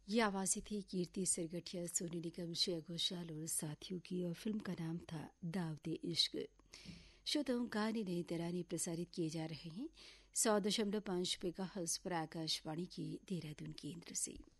ये आवाज़ें थी कीर्ति सरगठिया, सोनू निगम, श्रेया घोषाल और साथियों की, और फिल्म का नाम था दावते इश्क। श्रोताओं, गाने नए तराने प्रसारित किए जा रहे हैं 100.5 मेगाहर्ट्ज़ पर आकाशवाणी के देहरादून केंद्र से।